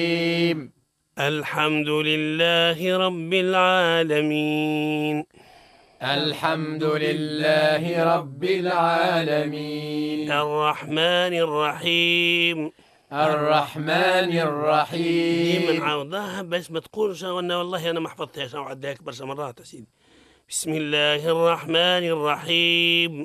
الحمد لله رب العالمين. الحمد لله رب العالمين. الرحمن الرحيم. الرحمن دي من الرحيم. عوضها بس ما تقولش أنا والله أنا ما حفظتهاش، أنا عداك برشا مرات يا سيدي. بسم الله الرحمن الرحيم.